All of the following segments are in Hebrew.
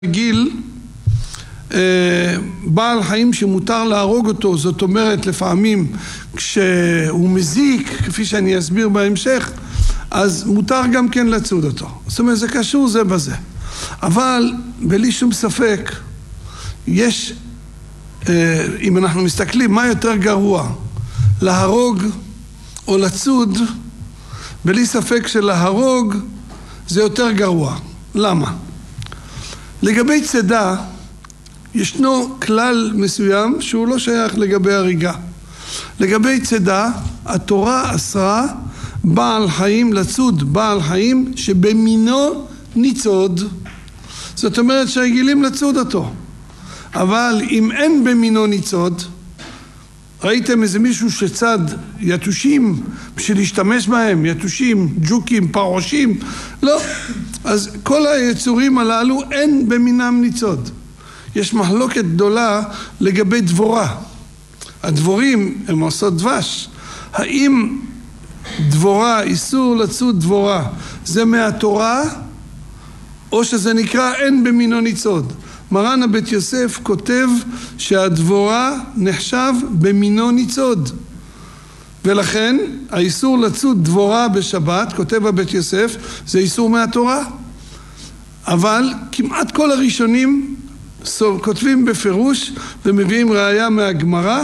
גיל בעל חיים שמותר להרוג אותו, זאת אומרת לפעמים כשהוא מזיק, כפי שאני אסביר בהמשך, אז מותר גם כן לצוד אותו. זאת אומרת זה קשור זה בזה. אבל בלי שום ספק יש, אם אנחנו מסתכלים מה יותר גרוע, להרוג או לצוד, בלי ספק שלהרוג זה יותר גרוע. למה? לגבי צידה ישנו כלל מסוים שהוא לא שייך לגבי הריגה. לגבי צידה התורה אסרה בעל חיים לצוד בעל חיים שבמינו ניצוד. זאת אומרת שרגילים לצוד אותו. אבל אם אין במינו ניצוד, ראיתם איזה מישהו שצד יתושים בשביל להשתמש בהם, יתושים, ג'וקים, פרושים? לא. אז כל היצורים הללו אין במינם ניצוד. יש מחלוקת גדולה לגבי דבורה. הדבורים הם עושות דבש. האם דבורה, איסור לצוד דבורה, זה מהתורה או שזה נקרא אין במינו ניצוד? מרן הבית יוסף כותב שהדבורה נחשב במינו ניצוד, ולכן האיסור לצוד דבורה בשבת, כותב הבית יוסף, זה איסור מהתורה. אבל כמעט כל הראשונים כותבים בפירוש ומביאים ראיה מהגמרא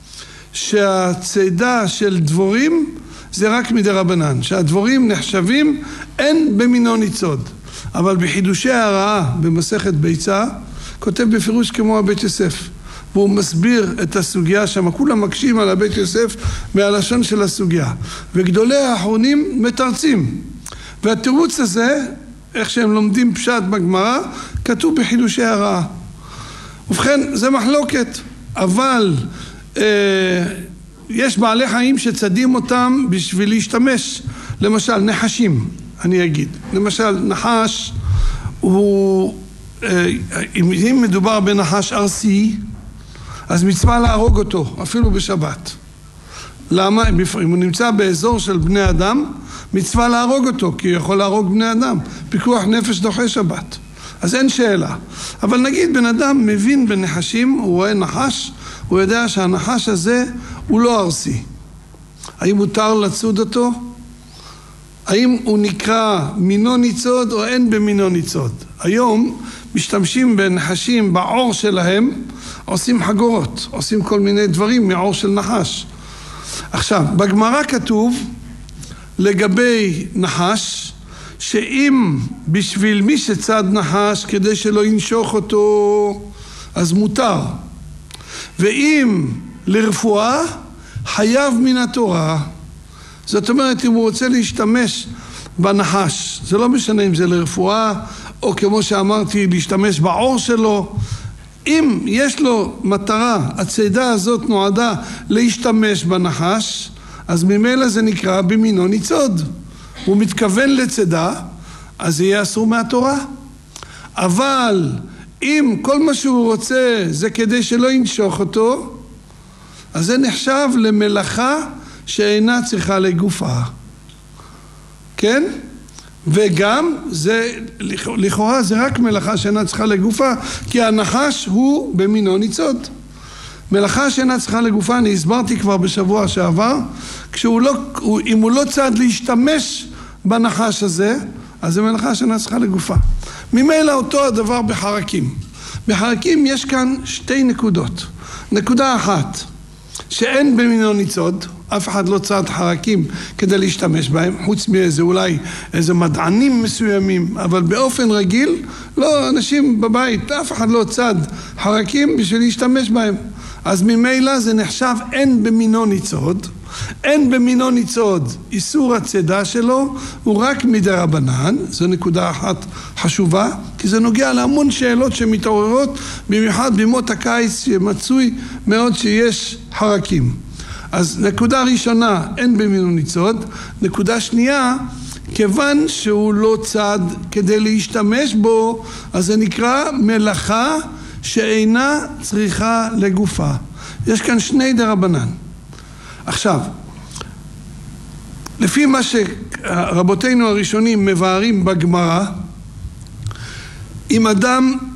שהצידה של דבורים זה רק מדרבנן, שהדבורים נחשבים אין במינו ניצוד. אבל בחידושי הרעה במסכת ביצה כותב בפירוש כמו הבית יוסף, והוא מסביר את הסוגיה שם. כולם מקשים על הבית יוסף מהלשון של הסוגיה, וגדולי האחרונים מתרצים, והתירוץ הזה, איך שהם לומדים פשט בגמרא, כתוב בחידושי הרעה. ובכן זה מחלוקת, אבל יש בעלי חיים שצדים אותם בשביל להשתמש. למשל נחשים, אני אגיד, למשל נחש הוא, אם מדובר בנחש ארסי, אז מצווה להרוג אותו אפילו בשבת. למה? אם הוא נמצא באזור של בני אדם, מצווה להרוג אותו, כי הוא יכול להרוג בני אדם. פיקוח נפש דוחה שבת, אז אין שאלה. אבל נגיד בן אדם מבין בנחשים, הוא רואה נחש, הוא יודע שהנחש הזה הוא לא ארסי. האם מותר לצוד אותו? האם הוא נקרא מינו ניצוד או אין במינו ניצוד? היום משתמשים בנחשים בעור שלהם, עושים חגורות, עושים כל מיני דברים מעור של נחש. עכשיו, בגמרא כתוב לגבי נחש, שאם בשביל מי שצד נחש כדי שלא ינשוך אותו, אז מותר. ואם לרפואה, חייב מן התורה. זאת אומרת, אם הוא רוצה להשתמש בנחש, זה לא משנה אם זה לרפואה, או כמו שאמרתי, להשתמש בעור שלו. אם יש לו מטרה, הצידה הזאת נועדה להשתמש בנחש, אז ממילא זה נקרא במינו ניצוד. הוא מתכוון לצידה, אז זה יהיה אסור מהתורה. אבל אם כל מה שהוא רוצה זה כדי שלא ינשוך אותו, אז זה נחשב למלאכה שאינה צריכה לגופה. כן? וגם זה, לכאורה זה רק מלאכה שאינה צריכה לגופה, כי הנחש הוא במינו ניצוד. מלאכה שאינה צריכה לגופה, אני הסברתי כבר בשבוע שעבר, אם הוא לא צד להשתמש בנחש הזה, אז זה מלאכה שאינה צריכה לגופה. ממילא אותו הדבר בחרקים. בחרקים יש כאן שתי נקודות. נקודה אחת, שאין במינו ניצוד, אף אחד לא צד חרקים כדי להשתמש בהם, חוץ מאיזה אולי איזה מדענים מסוימים, אבל באופן רגיל, לא, אנשים בבית, אף אחד לא צד חרקים בשביל להשתמש בהם. אז ממילא זה נחשב אין במינו ניצוד. אין במינו ניצוד, איסור הצידה שלו הוא רק מדרבנן. זו נקודה אחת חשובה, כי זה נוגע להמון שאלות שמתעוררות, במיוחד בימות הקיץ שמצוי מאוד שיש חרקים. אז נקודה ראשונה, אין במינו ניצוד. נקודה שנייה, כיוון שהוא לא צד כדי להשתמש בו, אז זה נקרא מלאכה שאינה צריכה לגופה. יש כאן שני דרבנן. עכשיו, לפי מה שרבותינו הראשונים מבארים בגמרא, אם אדם